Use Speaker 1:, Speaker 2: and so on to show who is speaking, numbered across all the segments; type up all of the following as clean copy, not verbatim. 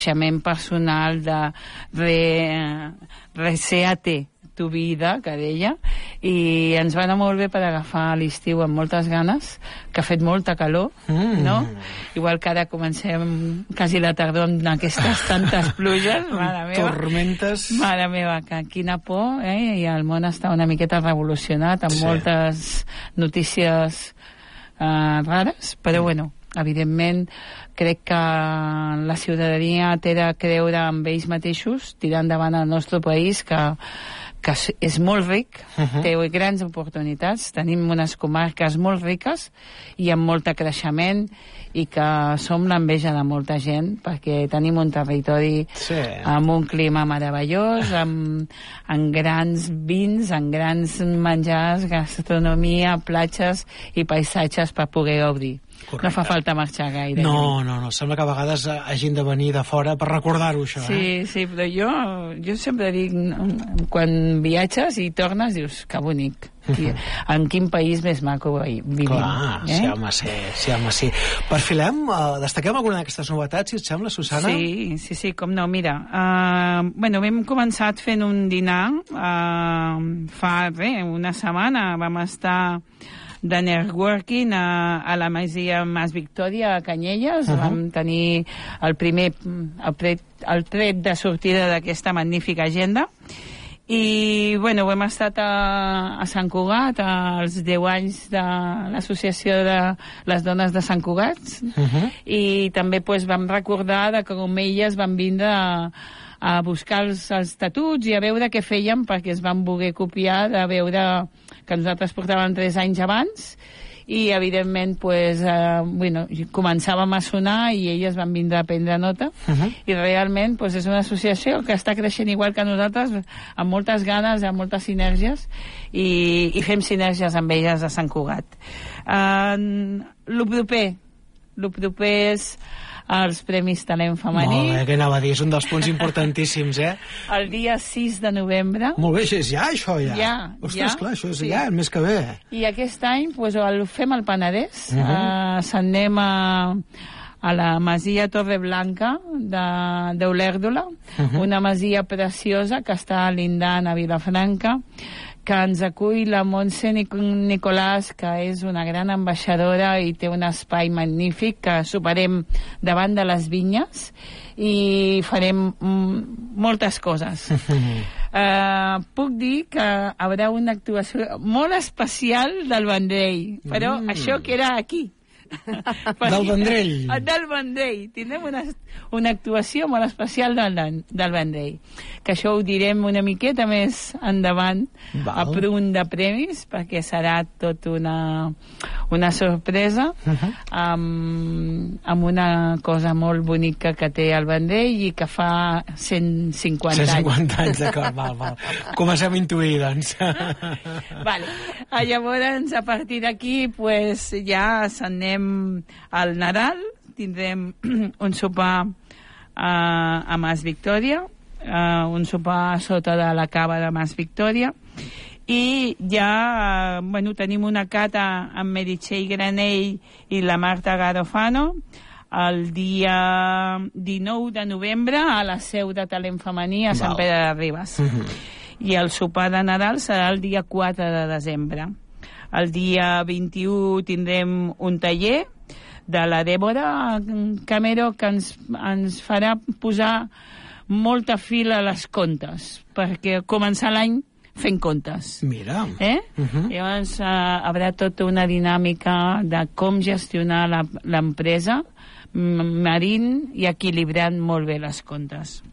Speaker 1: creixement personal, de reséate tu vida, que deia, i ens va anar molt bé per agafar l'estiu amb moltes ganes, que ha fet molta calor, no? Igual que ara comencem quasi la tardor amb aquestes tantes pluges, mare meva.
Speaker 2: Tormentes.
Speaker 1: Mare meva, que quina por, i el món està una miqueta revolucionat amb moltes notícies rares, però bueno, evidentment crec que la ciutadania té de creure en ells mateixos, tirar endavant el nostre país, que és molt ric, té grans oportunitats, tenim unes comarques molt riques i amb molt creixement, i que som l'enveja de molta gent, perquè tenim un territori amb un clima meravellós, amb grans vins, amb grans menjars, gastronomia, platges i paisatges per poder gaudir. Correcte. No fa falta marxar gaire.
Speaker 2: No, sembla que a vegades hagin de venir de fora per recordar-ho, això.
Speaker 1: Sí, però jo sempre dic, quan viatges i tornes, dius, que bonic. En quin país més maco vivim.
Speaker 2: Clar, sí, home, sí. Perfilem, destaquem alguna d'aquestes novetats, si et sembla, Susana?
Speaker 1: Sí, com no, mira. Hem començat fent un dinar fa una setmana, vam estar de networking a la masia Mas Victòria a Canyelles. Vam tenir el tret de sortida d'aquesta magnífica agenda, i hem estat a Sant Cugat als 10 anys de l'associació de les dones de Sant Cugat, i també vam recordar que com elles van vindre a buscar els estatuts i a veure què fèiem, perquè es van voler copiar de veure que nosaltres portàvem 3 anys abans, i evidentment començàvem a sonar i elles van vindre a prendre nota, i realment és una associació que està creixent igual que nosaltres, amb moltes ganes, amb moltes sinergies, i fem sinergies amb elles a Sant Cugat. Lo proper és els Premis Talent Femení.
Speaker 2: Molt bé, què anava a dir? És un dels punts importantíssims,
Speaker 1: El dia 6 de novembre.
Speaker 2: Molt bé, és ja, això, ja?
Speaker 1: Ja.
Speaker 2: Ostres, clar, això és ja, el mes que ve.
Speaker 1: I aquest any el fem al Penedès. S'anem a la masia Torreblanca d'Olèrdola, una masia preciosa que està lindant a Vilafranca, que ens acull la Montse Nicolàs, que és una gran ambaixadora i té un espai magnífic, que superem davant de les vinyes i farem moltes coses. Puc dir que hi haurà una actuació molt especial del Vendrell, però això queda aquí.
Speaker 2: Del Vendrell.
Speaker 1: Del Vendrell. Tindrem una actuació molt especial del Vendrell, que això ho direm una miqueta més endavant a punt de premis, perquè serà tot una sorpresa amb una cosa molt bonica que té el Vendrell i que fa 150 anys.
Speaker 2: 150 anys, d'acord, val. Comencem a intuir, doncs.
Speaker 1: Llavors, a partir d'aquí, ja s'anem al Nadal, tindrem un sopar a Mas Victòria, un sopar sota de la cava de Mas Victòria, i ja tenim una cata amb Meritxell Granell i la Marta Garofano el dia 19 de novembre a la seu de Talent Femení a Sant Pere de Ribes. I el sopar de Nadal serà el dia 4 de desembre. El dia 21 tindrem un taller de la Dèbora Camero, que ens farà posar molta fil a les comptes, perquè començar l'any fent comptes.
Speaker 2: Mira.
Speaker 1: Llavors hi haurà tota una dinàmica de com gestionar l'empresa, marint i equilibrant molt bé les comptes.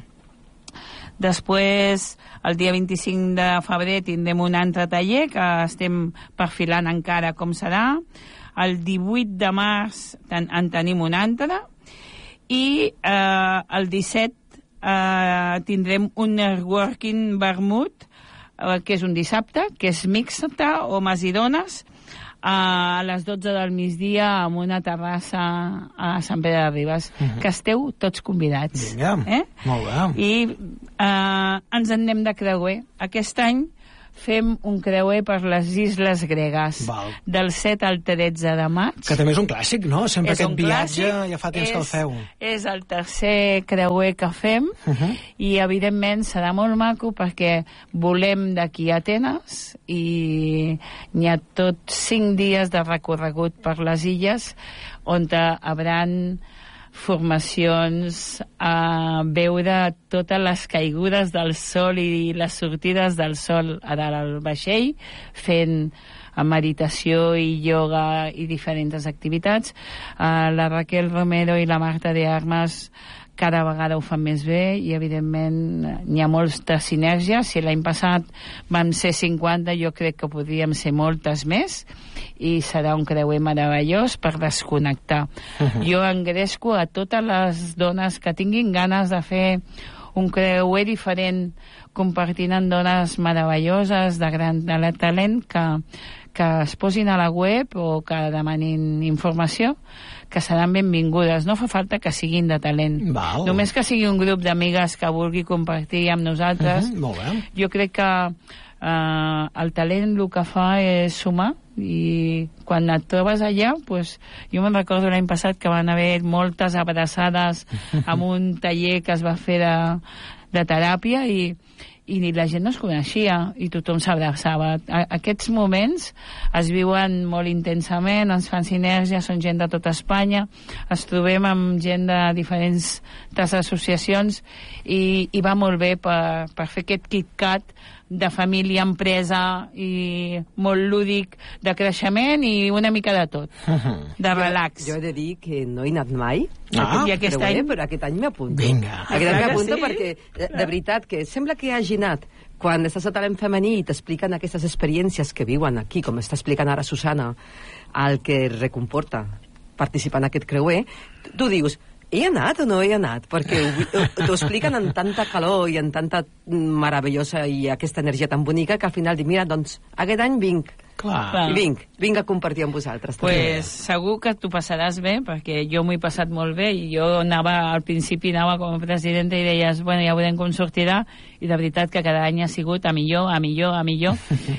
Speaker 1: Després, el dia 25 de febrer, tindrem un altre taller que estem perfilant encara com serà. El 18 de març en tenim un altre. I el 17 tindrem un networking vermut, que és un dissabte, que és mixta, homes i dones, a les 12 del migdia en una terrassa a Sant Pere de Ribes, que esteu tots convidats.
Speaker 2: Vinga, molt bé.
Speaker 1: I ens en anem de creuer. Aquest any fem un creuer per les Isles Gregues.
Speaker 2: Val.
Speaker 1: Del 7 al 13 de maig.
Speaker 2: Que també és un clàssic, no? Sempre
Speaker 1: És
Speaker 2: aquest
Speaker 1: un
Speaker 2: viatge
Speaker 1: clàssic,
Speaker 2: ja fa temps que el feu.
Speaker 1: És el tercer creuer que fem i, evidentment, serà molt maco perquè volem d'aquí a Atenes i n'hi ha tot 5 dies de recorregut per les illes on hauran formacions a veure totes les caigudes del sol i les sortides del sol a dalt al vaixell, fent meditació i yoga i diferents activitats. La Raquel Romero i la Marta de Armas cada vegada ho fan més bé i, evidentment, n'hi ha molta sinergia. Si l'any passat vam ser 50, jo crec que podríem ser moltes més i serà un creuer meravellós per desconnectar. Jo engresco a totes les dones que tinguin ganes de fer un creuer diferent compartint amb dones meravelloses de gran talent que es posin a la web o que demanin informació, que seran benvingudes. No fa falta que siguin de talent.
Speaker 2: Val.
Speaker 1: Només que sigui un grup d'amigues que vulgui compartir amb nosaltres.
Speaker 2: Molt bé.
Speaker 1: Jo crec que el talent el que fa és sumar i quan et trobes allà, pues, jo me'n recordo l'any passat que van haver moltes abraçades amb un taller que es va fer de teràpia i la gent no es coneixia i tothom s'abraçava. Aquests moments es viuen molt intensament, ens fan sinergia, són gent de tota Espanya, es trobem amb gent de diferents associacions i va molt bé per fer aquest KitKat de família, empresa i molt lúdic, de creixement i una mica de tot, de relax.
Speaker 3: Jo he de dir que no he anat mai,
Speaker 1: I aquest any?
Speaker 3: però aquest any m'apunto.
Speaker 2: Vinga.
Speaker 3: Aquest any
Speaker 1: Clar que
Speaker 3: m'apunto
Speaker 1: sí?
Speaker 3: perquè, de veritat, que sembla que hagi anat quan estàs a talent femení i t'expliquen aquestes experiències que viuen aquí, com està explicant ara Susana, el que recomporta participar en aquest creuer, tu dius, he anat o no he anat? Perquè t'ho expliquen amb tanta calor i amb tanta meravellosa i aquesta energia tan bonica que al final dic, mira, doncs aquest any vinc.
Speaker 2: Clar.
Speaker 3: I vinc a compartir amb vosaltres.
Speaker 1: Pues segur que t'ho passaràs bé, perquè jo m'ho he passat molt bé i jo al principi anava com a presidenta i deies, bueno, ja veurem com sortirà, i de veritat que cada any ha sigut a millor, a millor, a millor,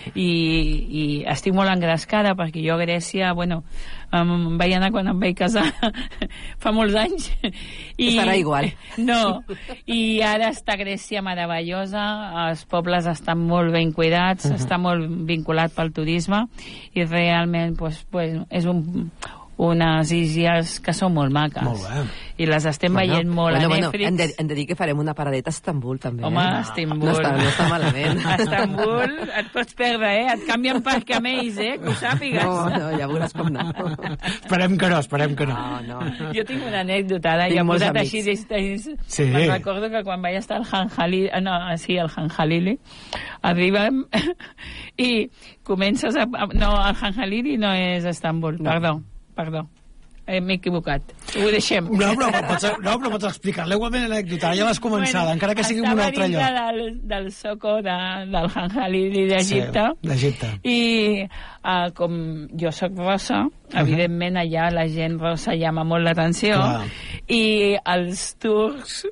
Speaker 1: i estic molt engrescada perquè jo a Grècia, bueno, em vaig anar quan em vaig casar fa molts anys.
Speaker 3: Estarà igual.
Speaker 1: No, i ara està Grècia meravellosa, els pobles estan molt ben cuidats, està molt vinculat pel turisme, i realment és unes illes que són molt maques.
Speaker 2: Molt bé.
Speaker 1: I les estem veient molt a Netflix.
Speaker 3: Hem de dir que farem una paradeta a Istanbul, també.
Speaker 1: Home, Istanbul.
Speaker 3: No està malament.
Speaker 1: A Istanbul et pots perdre, Et canvien per camells, que ho sàpigues.
Speaker 3: No, ja veuràs com no.
Speaker 2: Esperem que no.
Speaker 3: No.
Speaker 1: Jo tinc una anècdota,
Speaker 3: Tinc
Speaker 1: i he
Speaker 3: molts
Speaker 1: posat
Speaker 3: amics.
Speaker 1: així.
Speaker 2: Sí.
Speaker 1: Me'n recordo que quan vaig estar al Hanjalili, al Hanjalili, arribem i comences a... No, el Hanjalili no és Istanbul, perdó. M'he equivocat. Ho deixem.
Speaker 2: No, però pots explicar-la igualment anècdota. Ja l'has començat, encara que sigui en un altre lloc.
Speaker 1: Estava dintre del Soco del Hanjalili d'Egipte.
Speaker 2: Sí, d'Egipte.
Speaker 1: I com jo sóc rossa, evidentment allà la gent rossa llama molt l'atenció.
Speaker 2: Clar.
Speaker 1: I els turcs...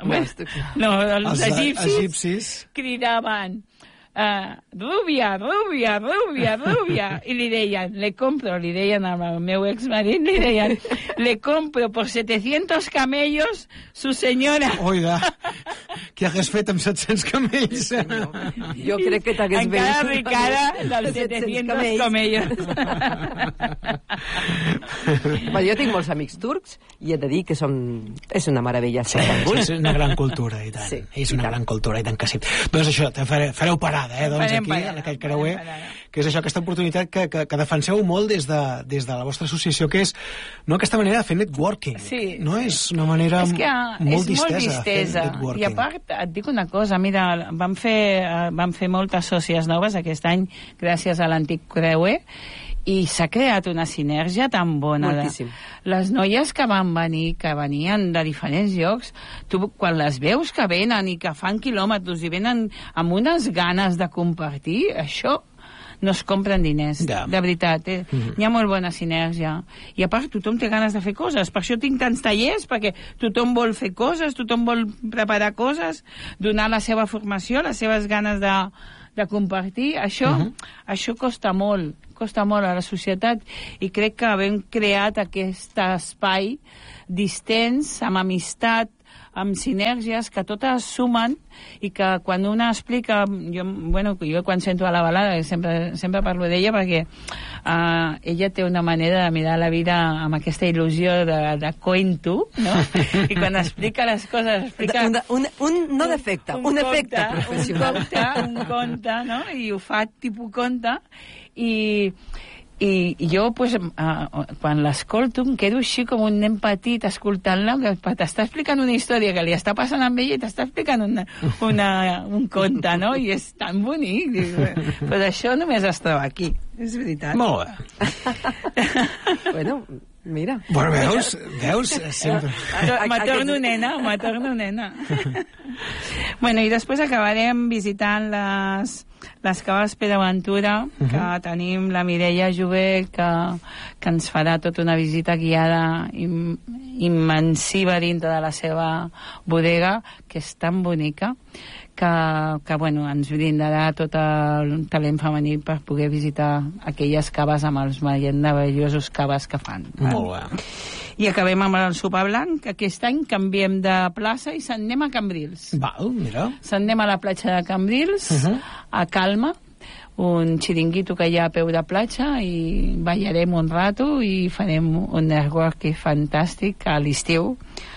Speaker 1: els egipcis cridaven rubia, i li deien, li deien al meu exmarit, le compro por 700 camellos su senyora.
Speaker 2: Oida, què hagués fet amb 700 camells?
Speaker 3: Jo crec que t'hagués ben...
Speaker 1: Encara ricada dels 700 camellos.
Speaker 3: Jo tinc molts amics turcs i he de dir que és una meravella.
Speaker 2: Sí, és una gran cultura, i tant.
Speaker 3: Sí,
Speaker 2: És una gran cultura, i tant que sí. Doncs això, fareu parada, doncs aquí, en aquest creuer, que és això, aquesta oportunitat que defenseu molt des de la vostra associació, que és aquesta manera de fer networking.
Speaker 1: Sí.
Speaker 2: No és una manera molt distesa de fer networking.
Speaker 1: I a part, et dic una cosa, mira, vam fer moltes sòcies noves aquest any gràcies a l'antic creuer, i s'ha creat una sinergia tan bona.
Speaker 3: Moltíssim.
Speaker 1: Les noies que van venir, que venien de diferents llocs, tu quan les veus que venen i que fan quilòmetres i venen amb unes ganes de compartir, això no es compren diners, de veritat. Hi ha molt bona sinergia. I a part, tothom té ganes de fer coses. Per això tinc tants tallers, perquè tothom vol fer coses, tothom vol preparar coses, donar la seva formació, les seves ganes de compartir, això costa molt a la societat, i crec que havent creat aquest espai distens, amb amistat, amb sinergies que totes sumen, i que quan una explica, jo quan sento a la balada sempre parlo d'ella, perquè ella té una manera de mirar la vida amb aquesta il·lusió de cuento, no? I quan explica les coses explica
Speaker 3: no defecte, un efecte professional,
Speaker 1: un conte, no? I ho fa tipus conte, i jo, quan l'escolto, em quedo així com un nen petit escoltant-la, que t'està explicant una història que li està passant amb ella i t'està explicant un conte, no? I és tan bonic. Però això només es troba aquí, és veritat.
Speaker 2: Molt bé.
Speaker 3: Bueno, mira.
Speaker 2: Bueno, veus? Sempre.
Speaker 1: Me torno nena. Bueno, i després acabarem visitant les caves Pere-Aventura, que tenim la Mireia Jové, que ens farà tota una visita guiada immensiva dintre de la seva bodega, que és tan bonica, que ens brindarà tot el talent femení per poder visitar aquelles caves amb els meravellosos caves que fan.
Speaker 2: Molt bé.
Speaker 1: I acabem amb el sopar blanc. Aquest any canviem de plaça i se'n anem a Cambrils.
Speaker 2: Val, mira.
Speaker 1: Se'n anem a la platja de Cambrils, a Calma, un xiringuito que hi ha a peu de platja, i ballarem un rato i farem un network fantàstic a l'estiu,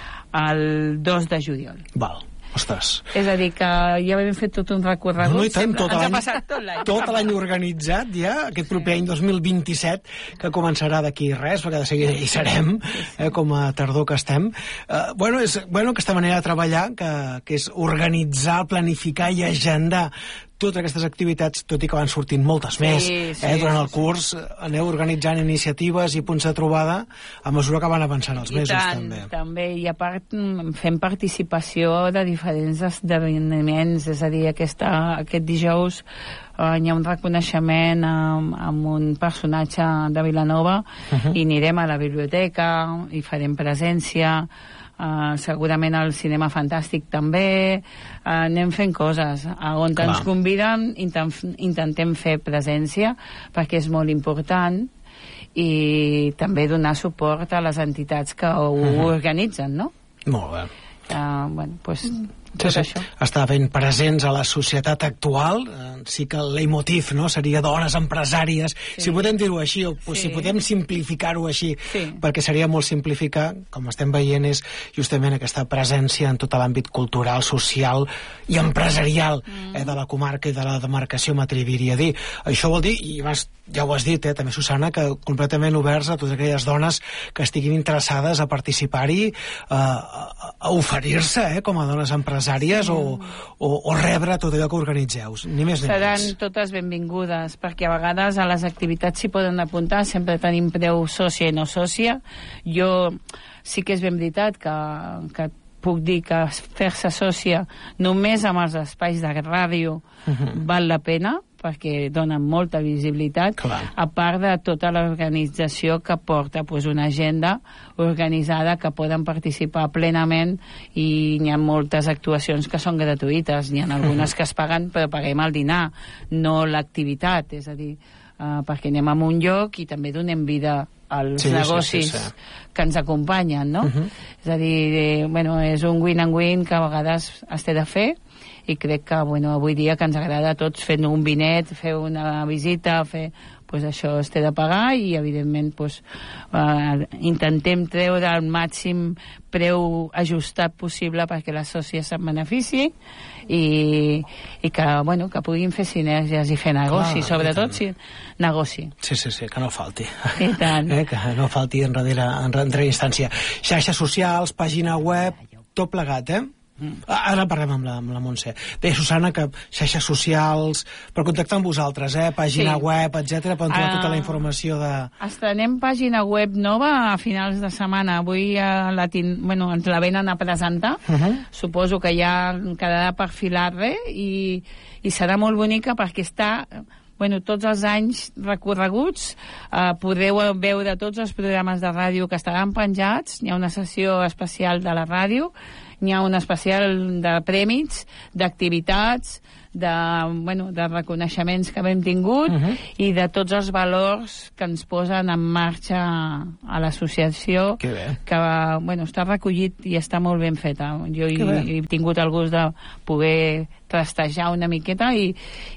Speaker 1: el 2 de juliol.
Speaker 2: Val. Ostres.
Speaker 1: És a dir, que ja hem fet tot un recorregut.
Speaker 2: No, i tant,
Speaker 1: ens ha passat tot l'any.
Speaker 2: Tot l'any organitzat ja, aquest proper any 2027, que començarà d'aquí res, perquè de seguida hi serem, com a tardor que estem. És aquesta manera de treballar, que és organitzar, planificar i agendar totes aquestes activitats, tot i que van sortint moltes més. Durant el curs aneu organitzant iniciatives i punts de trobada a mesura que van avançant els mesos.
Speaker 1: També, i a part fem participació de diferents esdeveniments, és a dir, aquest dijous hi ha un reconeixement amb un personatge de Vilanova, i anirem a la biblioteca i farem presència. Segurament al Cinema Fantàstic també. Anem fent coses on ens conviden, intentem fer presència, perquè és molt important, i també donar suport a les entitats que ho organitzen, no?
Speaker 2: Molt bé.
Speaker 1: Tot això.
Speaker 2: Estar ben presents a la societat actual. Sí que el leitmotiv, no?, seria dones empresàries, si podem dir-ho així, o si podem simplificar-ho així, perquè seria molt simplificar, com estem veient, és justament aquesta presència en tot l'àmbit cultural, social i empresarial de la comarca i de la demarcació, m'atreviria a dir. Això vol dir, i ja ho has dit, també, Susana, que completament oberts a totes aquelles dones que estiguin interessades a participar-hi, a oferir-se com a dones empresàries, o rebre tot allò que organitzeu, ni més ni menys.
Speaker 1: Seran totes benvingudes, perquè a vegades a les activitats s'hi poden apuntar, sempre tenim preu sòcia i no sòcia. Jo sí que és ben veritat que puc dir que fer-se sòcia només amb els espais de ràdio val la pena, perquè donen molta visibilitat, a part de tota l'organització que porta una agenda organitzada que poden participar plenament, i hi ha moltes actuacions que són gratuïtes, n'hi ha algunes que es paguen, però paguem el dinar, no l'activitat, és a dir, perquè anem a un lloc i també donem vida als negocis que ens acompanyen, no? És a dir, és un win-and-win que a vegades es té de fer, i crec que avui dia que ens agrada a tots fer un vinet, fer una visita, això es té de pagar, i evidentment intentem treure el màxim preu ajustat possible perquè les sòcies se'n beneficiïn, i que puguin fer sinergies i fer negoci, sobretot negoci.
Speaker 2: Sí, que no falti.
Speaker 1: I tant.
Speaker 2: Que no falti en darrera instància. Xarxes socials, pàgina web, tot plegat, Ara parlem amb la Montse. Bé, Susana, que xarxes socials, per contactar amb vosaltres, pàgina web, etc, poden trobar tota la informació de...
Speaker 1: Estrenem pàgina web nova a finals de setmana. Avui ens la venen a presentar. Suposo que ja quedarà perfilat i serà molt bonica, perquè està... tots els anys recorreguts, podreu veure tots els programes de ràdio que estaran penjats. Hi ha una sessió especial de la ràdio, hi ha un especial de prèmits, d'activitats, de reconeixements que hem tingut i de tots els valors que ens posen en marxa a l'associació, que està recollit i està molt ben feta. Jo he tingut el gust de poder trastejar una miqueta i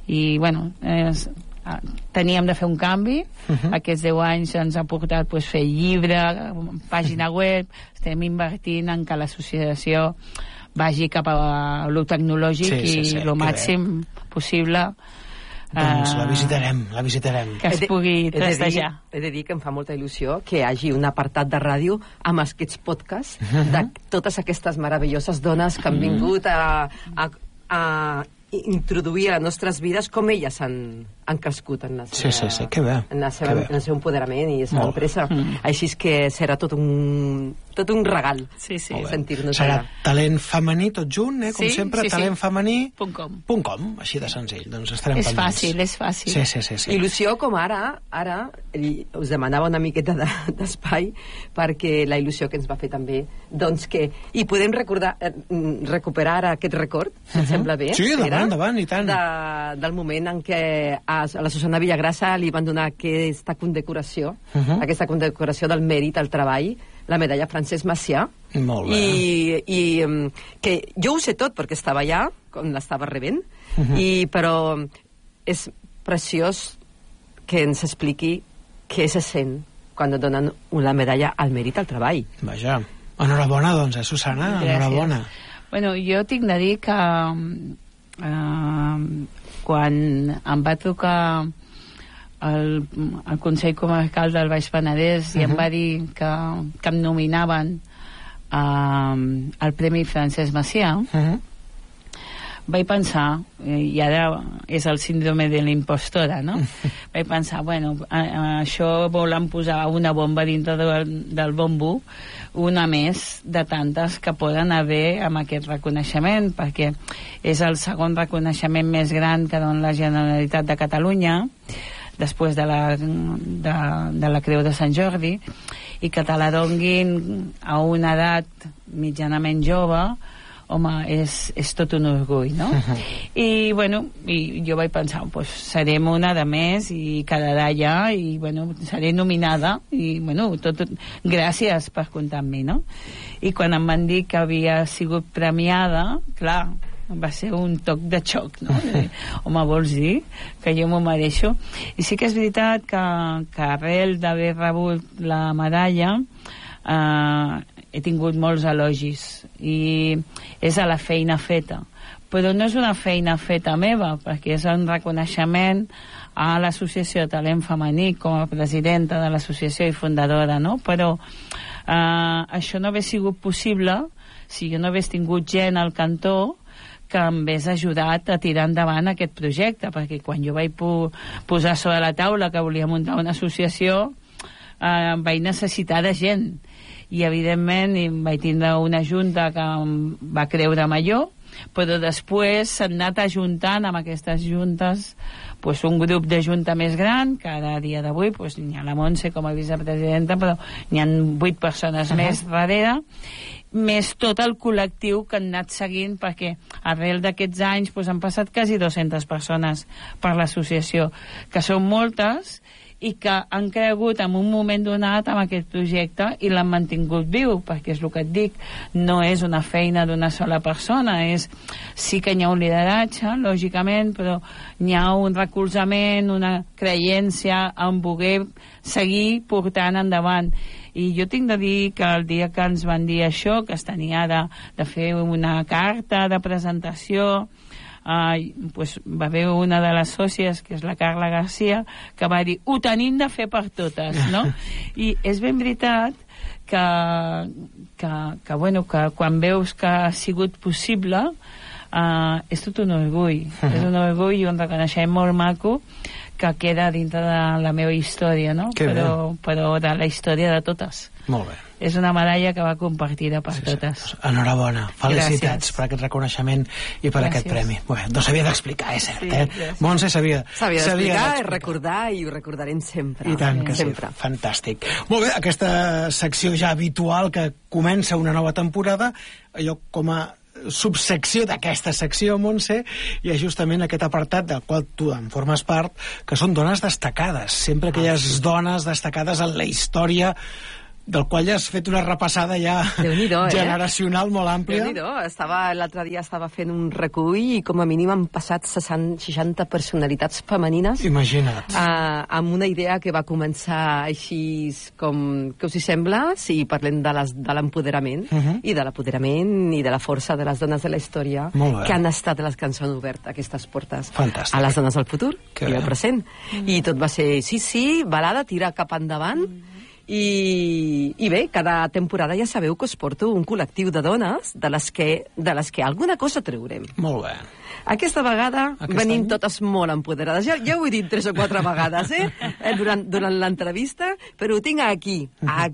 Speaker 1: teníem de fer un canvi. Aquests 10 anys ens ha portat fer llibre, pàgina web, estem invertint en que l'associació vagi cap a lo tecnològic i lo màxim possible.
Speaker 2: Doncs la visitarem.
Speaker 1: Que es pugui trastejar.
Speaker 3: He de dir que em fa molta il·lusió que hi hagi un apartat de ràdio amb aquests podcasts de totes aquestes meravelloses dones que han vingut a introduir a les nostres vides com elles han crescut en el seu empoderament i la seva empresa. Així és que serà tot un regal sentir-nos allà.
Speaker 2: Serà talent femení tot junt, com sempre, talentfemení.com, així de senzill. Doncs estarem pendents.
Speaker 1: És fàcil.
Speaker 2: Sí.
Speaker 3: Il·lusió com ara us demanava una miqueta d'espai perquè la il·lusió que ens va fer també, doncs que hi podem recuperar aquest record, si et sembla bé.
Speaker 2: Sí, endavant, i tant.
Speaker 3: Del moment en què a la Susana Villagrasa li van donar aquesta condecoració del mèrit al treball, la medalla Francesc Macià.
Speaker 2: Molt bé.
Speaker 3: I que jo ho sé tot perquè estava allà, quan l'estava rebent, però és preciós que ens expliqui què se sent quan et donen la medalla al mèrit al treball.
Speaker 2: Vaja, enhorabona, doncs, Susana, enhorabona.
Speaker 1: Bueno, jo tinc de dir que quan em va trucar el Consell Comarcal del Baix Penedès i em va dir que em nominaven al Premi Francesc Macià, vaig pensar, i ara és el síndrome de l'impostora, no? Vaig pensar, això volen posar una bomba dintre del bombo, una més de tantes que poden haver amb aquest reconeixement, perquè és el segon reconeixement més gran que dona la Generalitat de Catalunya, després de la Creu de Sant Jordi, i que te la donguin a una edat mitjanament jove, home, és tot un orgull, no? I jo vaig pensar, serem una de més i quedarà allà i, seré nominada i, gràcies per comptar amb mi, no? I quan em van dir que havia sigut premiada, clar, va ser un toc de xoc, no? Home, vols dir que jo m'ho mereixo? I sí que és veritat que arrel d'haver rebut la medalla he tingut molts elogis i és a la feina feta, però no és una feina feta meva, perquè és un reconeixement a l'Associació de Talent Femení com a presidenta de l'associació i fundadora, no? Però això no hauria sigut possible si jo no hagués tingut gent al cantó que em hagués ajudat a tirar endavant aquest projecte, perquè quan jo vaig posar sobre la taula que volia muntar una associació vaig necessitar de gent i evidentment vaig tindre una junta que em va creure millor, però després s'han anat ajuntant amb aquestes juntes un grup de junta més gran, que ara a dia d'avui n'hi ha la Montse com a vicepresidenta, però n'hi ha 8 persones més darrere, més tot el col·lectiu que han anat seguint, perquè arrel d'aquests anys han passat quasi 200 persones per l'associació, que són moltes i que han cregut en un moment donat amb aquest projecte i l'han mantingut viu, perquè és el que et dic, no és una feina d'una sola persona, sí que hi ha un lideratge, lògicament, però hi ha un recolzament, una creença en voler seguir portant endavant. I jo tinc de dir que el dia que ens van dir això, que es tenia de fer una carta de presentació, va haver una de les sòcies, que és la Carla Garcia, que va dir, ho tenim de fer per totes, no? I és ben veritat que quan veus que ha sigut possible és tot un orgull, és un orgull i un reconeixement molt maco que queda dintre de la meva història, no? Però de la història de totes.
Speaker 2: Molt bé.
Speaker 1: És una medalla que va compartida per totes.
Speaker 2: Sí. Enhorabona, felicitats per aquest reconeixement i per aquest premi. Bé, no s'havia d'explicar, és cert, Montse s'havia
Speaker 3: d'explicar i recordar, i ho recordarem sempre.
Speaker 2: I tant que sempre. Sí, fantàstic. Molt bé, aquesta secció ja habitual que comença una nova temporada, allò com a subsecció d'aquesta secció, Montse, hi ha justament aquest apartat del qual tu en formes part, que són dones destacades. Sempre aquelles dones destacades en la història, del qual ja has fet una repassada ja generacional molt àmplia.
Speaker 3: L'altre dia estava fent un recull i com a mínim han passat 60 personalitats femenines.
Speaker 2: Imagina't.
Speaker 3: Amb una idea que va començar així com... Què us hi sembla? Si parlem de l'empoderament i de l'apoderament i de la força de les dones de la història que han estat les que ens han obert aquestes portes.
Speaker 2: Fantàstic.
Speaker 3: A les dones del futur i al present. I tot va ser, sí, balada, tira cap endavant. I bé, cada temporada ja sabeu que us porto un col·lectiu de dones de les que alguna cosa treurem.
Speaker 2: Molt bé.
Speaker 3: Aquesta vegada venim totes molt empoderades. Ja ho he dit 3 o 4 vegades, durant l'entrevista, però ho tinc aquí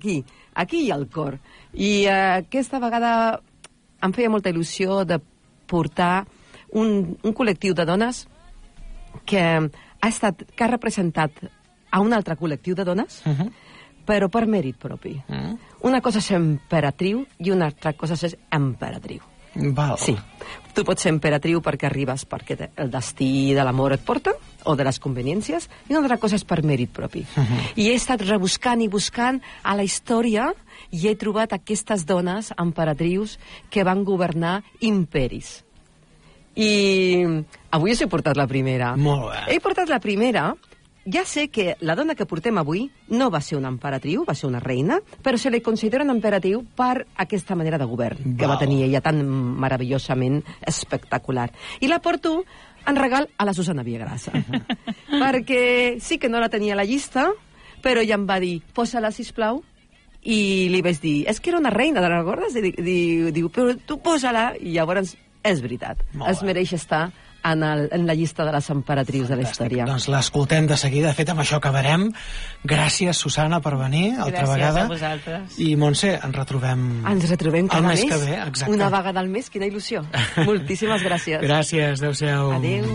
Speaker 3: i al cor. I aquesta vegada em feia molta il·lusió de portar un col·lectiu de dones que ha representat a un altre col·lectiu de dones, però per mèrit propi. Una cosa és emperatriu i una altra cosa és emperatriu.
Speaker 2: Val.
Speaker 3: Sí. Tu pots ser emperatriu perquè arribes perquè el destí de l'amor et porta, o de les conveniències, i una altra cosa és per mèrit propi. I he estat rebuscant i buscant a la història i he trobat aquestes dones emperatrius que van governar imperis. I avui us he portat la primera.
Speaker 2: Molt bé.
Speaker 3: He portat la primera. Ja sé que la dona que portem avui no va ser una emperatriu, va ser una reina, però se li considera una emperatriu per aquesta manera de govern que va tenir ella tan meravellosament espectacular. I la porto en regal a la Susana Villagrasa. Perquè sí que no la tenia a la llista, però ella em va dir, posa-la, sisplau, i li vaig dir, és que era una reina, te la recordes? Diu, però tu posa-la, i llavors és veritat, es mereix estar en la llista de les emperatrius de la història.
Speaker 2: Doncs l'escoltem de seguida. De fet, amb això acabarem. Gràcies, Susana, per venir altra vegada.
Speaker 1: Gràcies a vosaltres.
Speaker 2: I, Montse, ens retrobem
Speaker 3: cada
Speaker 2: mes que ve. Exacte.
Speaker 3: Una vegada al mes, quina il·lusió. Moltíssimes gràcies.
Speaker 2: Gràcies, adéu-siau.
Speaker 3: Adéu.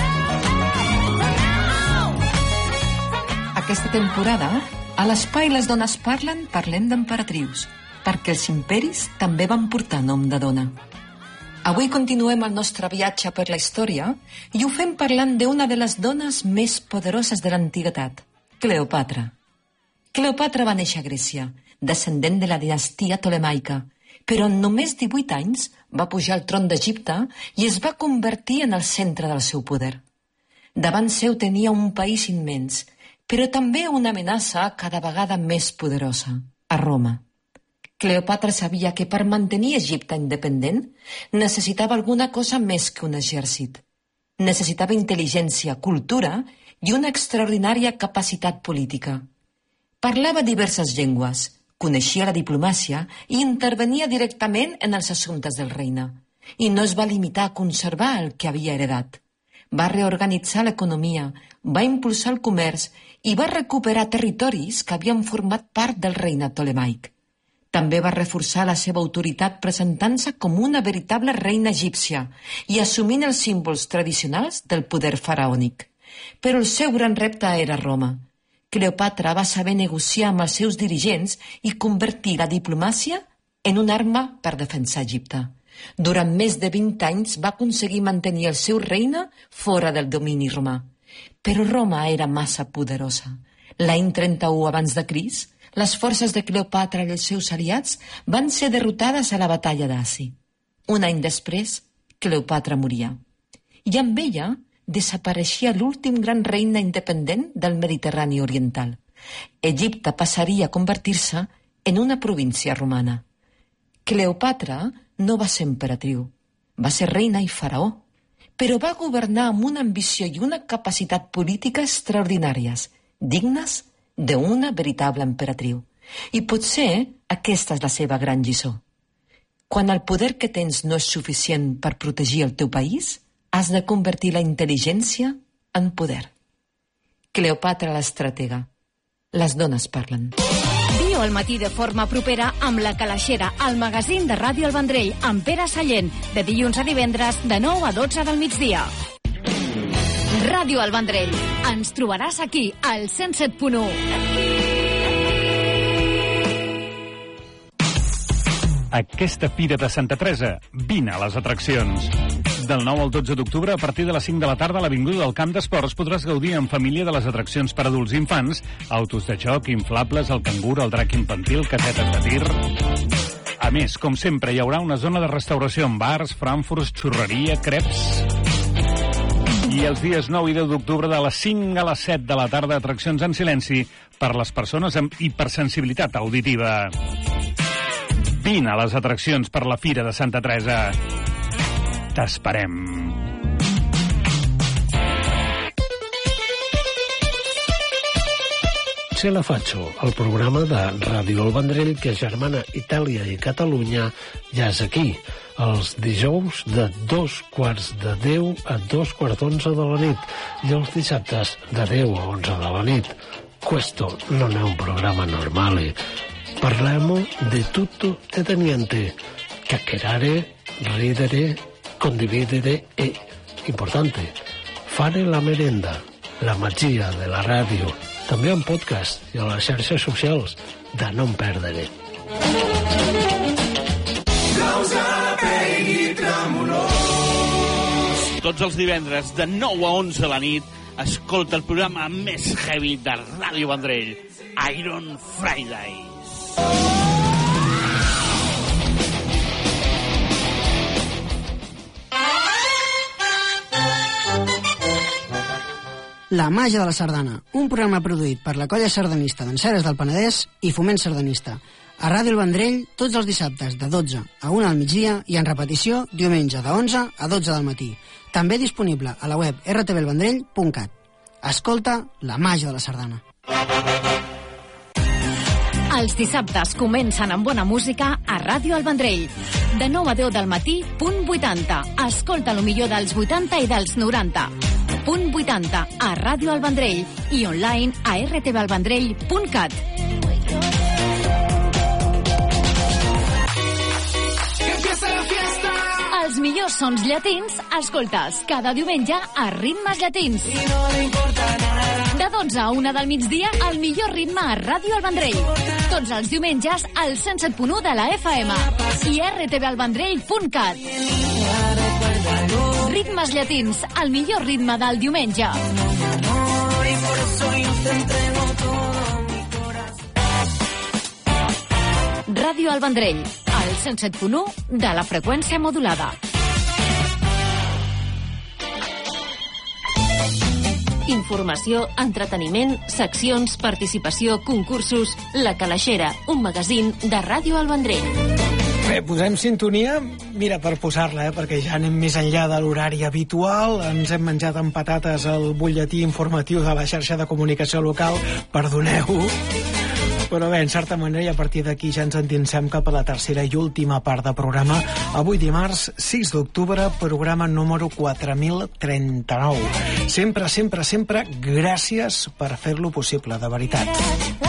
Speaker 4: Aquesta temporada, a l'Espai Les Dones Parlen, parlem d'emperatrius, perquè els imperis també van portar nom de dona. Avui continuem el nostre viatge per la història i ho fem parlant d'una de les dones més poderoses de l'antiguitat, Cleopatra. Cleopatra va néixer a Grècia, descendent de la dinastia tolemaica, però en només 18 anys va pujar al tron d'Egipte i es va convertir en el centre del seu poder. Davant seu tenia un país immens, però també una amenaça cada vegada més poderosa, a Roma. Cleopatra sabia que per mantenir Egipte independent necessitava alguna cosa més que un exèrcit. Necessitava intel·ligència, cultura i una extraordinària capacitat política. Parlava diverses llengües, coneixia la diplomàcia i intervenia directament en els assumptes del regne. I no es va limitar a conservar el que havia heredat. Va reorganitzar l'economia, va impulsar el comerç i va recuperar territoris que havien format part del regne tolemaic. També va reforçar la seva autoritat presentant-se com una veritable reina egípcia i assumint els símbols tradicionals del poder faraònic. Però el seu gran repte era Roma. Cleopatra va saber negociar amb els seus dirigents i convertir la diplomàcia en una arma per defensar Egipte. Durant més de 20 anys va aconseguir mantenir el seu regne fora del domini romà. Però Roma era massa poderosa. L'any 31 abans de Crist, les forces de Cleopatra i els seus aliats van ser derrotades a la batalla d'Asi. Un any després, Cleopatra moria. I amb ella desapareixia l'últim gran regne independent del Mediterrani oriental. Egipte passaria a convertir-se en una província romana. Cleopatra no va ser emperatriu, va ser reina i faraó, però va governar amb una ambició i una capacitat política extraordinàries, dignes d'una veritable emperatriu. I potser aquesta és la seva gran lliçó. Quan el poder que tens no és suficient per protegir el teu país, has de convertir la intel·ligència en poder. Cleopatra l'estratega. Les dones parlen.
Speaker 5: Viu al matí de forma propera amb La Calaixera, el magazín de Ràdio El Vendrell, amb Pere Sallent, de dilluns a divendres, de 9 a 12 del migdia. Ràdio El Vendrell. Ens trobaràs aquí, al 107.1.
Speaker 6: aquesta Fira de Santa Teresa. Vine a les atraccions. Del 9 al 12 d'octubre, a partir de les 5 de la tarda, a l'Avinguda del Camp d'Esports podràs gaudir en família de les atraccions per adults i infants, autos de joc, inflables, el cangur, el drac infantil, casetes de tir... A més, com sempre, hi haurà una zona de restauració amb bars, frankfurts, xurreria, creps... I els dies 9 i 10 d'octubre, de les 5 a les 7 de la tarda, atraccions en silenci per les persones amb hipersensibilitat auditiva. Vine a les atraccions per la Fira de Santa Teresa. T'esperem.
Speaker 7: Se la Faccio, el programa de Ràdio El Vendrell que germana Itàlia i Catalunya, ja és aquí, els dijous de 9:45 a 11:45 de la nit i els dissabtes de 10 a 11 de la nit. Questo non è un programma normale. Parliamo di tutto e di niente. Chiacchierare, ridere, condividere e, importante, fare la merenda, la magia della radio. També en podcast i a les xarxes socials, de no en perdre.
Speaker 8: Tots els divendres de 9 a 11 a la nit escolta el programa més heavy de Ràdio Vendrell, Iron Fridays.
Speaker 9: La màgia de la sardana, un programa produït per la colla sardanista d'Enceres del Penedès i Foment Sardanista. A Ràdio El Vendrell, tots els dissabtes de 12 a 1 al migdia i en repetició diumenge de 11 a 12 del matí. També disponible a la web rtvelvendrell.cat. Escolta la màgia de la sardana.
Speaker 5: Els dissabtes comencen amb bona música a Ràdio El Vendrell. De 9 a 10 del matí, punt 80. Escolta el millor dels 80 i dels 90. Punt 80 a Ràdio El Vendrell i online a rtvlvendrell.cat. Els millors sons llatins escoltes cada diumenge a Ritmes Llatins. De 12 a 1 del migdia, el millor ritme a Ràdio El Vendrell. Tots els diumenges al 107.1 de la FM i rtvlvendrell.cat. Ritmes Llatins, el millor ritme del diumenge. Ràdio El Vendrell, al 107.1 de la freqüència modulada. Informació, entreteniment, seccions, participació, concursos... La Calaixera, un magazín de Ràdio El Vendrell.
Speaker 2: Bé, posem sintonia, mira, per posar-la, perquè ja anem més enllà de l'horari habitual. Ens hem menjat amb patates el butlletí informatiu de la xarxa de comunicació local, perdoneu. Però bé, en certa manera, i a partir d'aquí ja ens endinsem cap a la tercera i última part del programa. Avui dimarts, 6 d'octubre, programa número 4039. Sempre, sempre, sempre, gràcies per fer-lo possible, de veritat.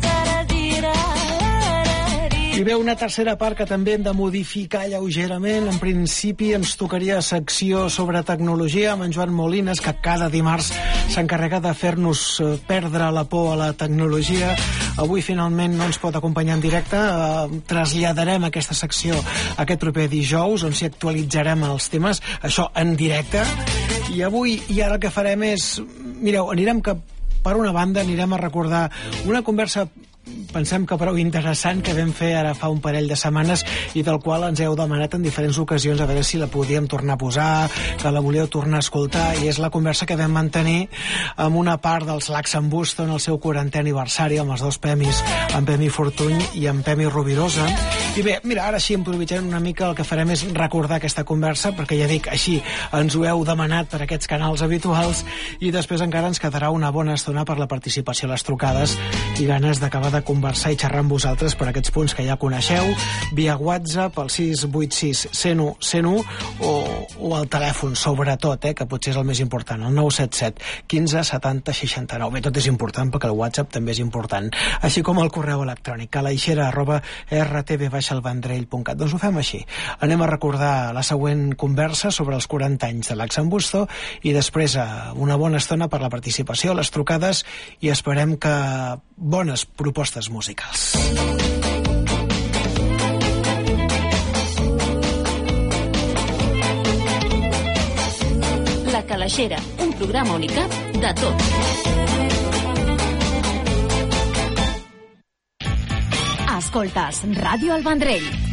Speaker 2: I ve una tercera part que també hem de modificar lleugerament. En principi ens tocaria secció sobre tecnologia amb en Joan Molines, que cada dimarts s'encarrega de fer-nos perdre la por a la tecnologia. Avui finalment no ens pot acompanyar en directe. Traslladarem aquesta secció aquest proper dijous, on s'hi actualitzarem els temes, això en directe. I avui, i ara el que farem és... Mireu, anirem que, per una banda, anirem a recordar una conversa, pensem que prou interessant, que vam fer ara fa un parell de setmanes i del qual ens heu demanat en diferents ocasions a veure si la podíem tornar a posar, que la volíeu tornar a escoltar, i és la conversa que vam mantenir amb una part dels Laxambusto en el seu 40è aniversari, amb els dos Pemis, en Pemi Fortuny i en Pemi Rovirosa. I bé, mira, ara sí, improvisant una mica, el que farem és recordar aquesta conversa, perquè ja dic, així ens ho heu demanat per aquests canals habituals, i després encara ens quedarà una bona estona per la participació a les trucades i ganes d'acabar de conversar i xerrar amb vosaltres per aquests punts que ja coneixeu, via WhatsApp al 686 101 101 o al telèfon, sobretot, que potser és el més important, el 977 15 70 69. Bé, tot és important perquè el WhatsApp també és important, així com el correu electrònic calaixera@rtv-elvendrell.cat. Doncs ho fem així. Anem a recordar la següent conversa sobre els 40 anys de Laxambusto i després una bona estona per la participació, les trucades, i esperem que bones propostes musicals.
Speaker 5: Calaixera, un programa unicat de tot. Escoltes Ràdio El Vendrell.